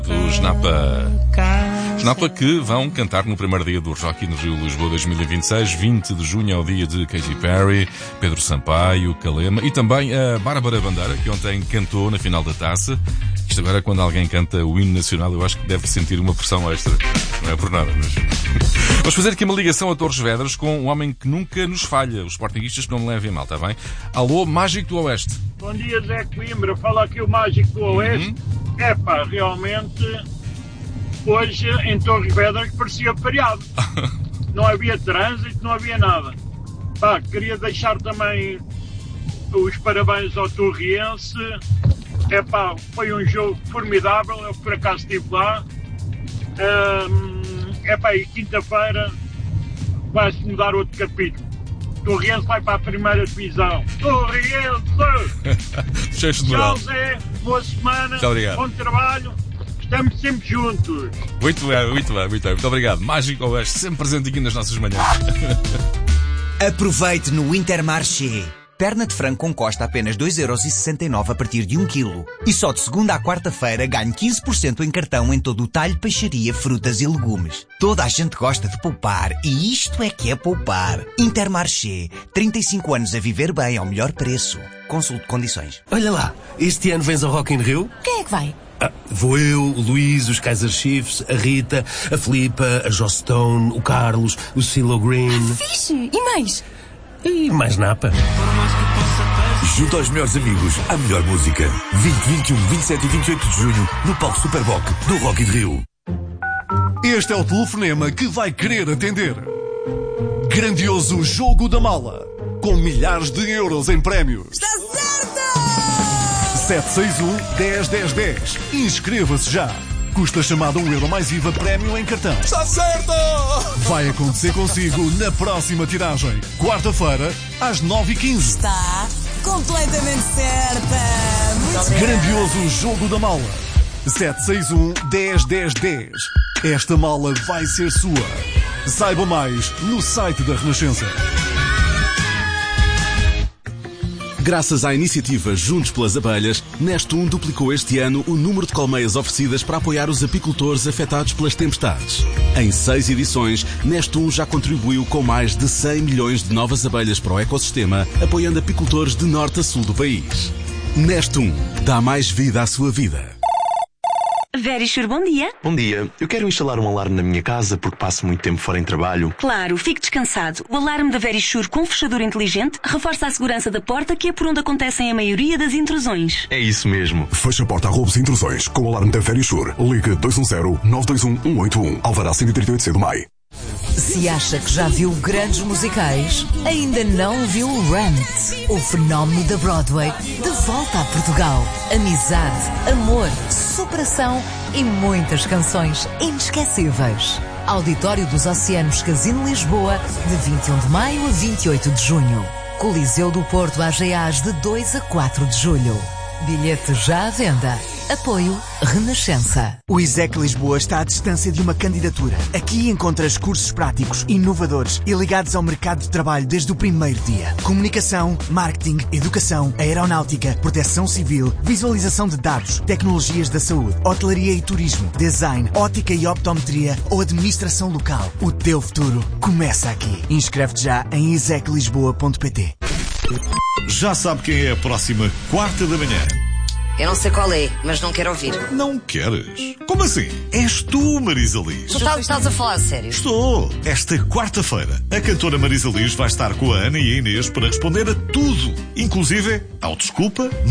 Dos Napa que vão cantar no primeiro dia do Rock in Rio Lisboa 2026, 20 de junho ao dia de Katy Perry, Pedro Sampaio, Calema e também a Bárbara Bandeira, que ontem cantou na final da Taça. Isto agora, quando alguém canta o hino nacional, eu acho que deve sentir uma pressão extra. Não é por nada, mas... Vamos fazer aqui uma ligação a Torres Vedras com um homem que nunca nos falha. Os sportinguistas que não me levem mal, está bem? Alô, Mágico do Oeste. Bom dia, Zé Coimbra. Fala aqui o Mágico do Oeste. Epá, realmente, hoje em Torres Vedras parecia feriado. Não havia trânsito, não havia nada. Pá, queria deixar também os parabéns ao Torriense. Epá, foi um jogo formidável, eu por acaso estive lá. Epá, e quinta-feira vai-se mudar outro capítulo. Torriense vai para a primeira divisão. Torriense! Tchau, Zé. Boa semana. Muito obrigado. Bom trabalho. Estamos sempre juntos. Muito bem. Muito obrigado. Mágico Oeste, sempre presente aqui nas nossas manhãs. Aproveite no Intermarché. Perna de frango com costa apenas 2,69€ a partir de 1 kg. E só de segunda à quarta-feira ganhe 15% em cartão em todo o talho, peixaria, frutas e legumes. Toda a gente gosta de poupar e isto é que é poupar. Intermarché. 35 anos a viver bem ao melhor preço. Consulte condições. Olha lá, este ano vens ao Rock in Rio? Quem é que vai? Vou eu, o Luís, os Kaiser Chiefs, a Rita, a Filipa, a Joss Stone, o Carlos, o CeeLo Green. Fixe! E mais? E mais Napa. Junto aos melhores amigos, a melhor música. 20, 21, 27 e 28 de junho, no palco Superboc do Rock in Rio. Este é o telefonema que vai querer atender. Grandioso Jogo da Mala, com milhares de euros em prémios. Está certo! 761-10-10-10. Inscreva-se já. Custa chamada €1 mais IVA prémio em cartão. Está certo! Vai acontecer consigo na próxima tiragem. Quarta-feira, às 9h15. Está completamente certa! Muito Grandioso Jogo da Mala. 761-10-10-10. Esta mala vai ser sua. Saiba mais no site da Renascença. Graças à iniciativa Juntos pelas Abelhas, Neste duplicou este ano o número de colmeias oferecidas para apoiar os apicultores afetados pelas tempestades. Em 6 edições, Neste já contribuiu com mais de 100 milhões de novas abelhas para o ecossistema, apoiando apicultores de norte a sul do país. Neste dá mais vida à sua vida. Verisure, bom dia. Bom dia. Eu quero instalar um alarme na minha casa porque passo muito tempo fora em trabalho. Claro, fique descansado. O alarme da Verisure com fechadura inteligente reforça a segurança da porta, que é por onde acontecem a maioria das intrusões. É isso mesmo. Feche a porta a roubos e intrusões com o alarme da Verisure. Ligue 210-921-181. Alvará 138C do MAI. Se acha que já viu grandes musicais, ainda não viu o Rant, o fenómeno da Broadway, de volta a Portugal. Amizade, amor, superação e muitas canções inesquecíveis. Auditório dos Oceanos, Casino Lisboa, de 21 de maio a 28 de junho. Coliseu do Porto, AGAs, de 2 a 4 de julho. Bilhete já à venda. Apoio Renascença. O ISEC Lisboa está à distância de uma candidatura. Aqui encontras cursos práticos, inovadores e ligados ao mercado de trabalho desde o primeiro dia. Comunicação, marketing, educação, aeronáutica, proteção civil, visualização de dados, tecnologias da saúde, hotelaria e turismo, design, ótica e optometria ou administração local. O teu futuro começa aqui. Inscreve-te já em iseclisboa.pt. Já sabe quem é a próxima quarta da manhã? Eu não sei qual é, mas não quero ouvir. Não queres? Como assim? És tu, Marisa Liz. Tu estás a falar a sério? Estou. Esta quarta-feira, a cantora Marisa Liz vai estar com a Ana e a Inês para responder a tudo, inclusive ao desculpa,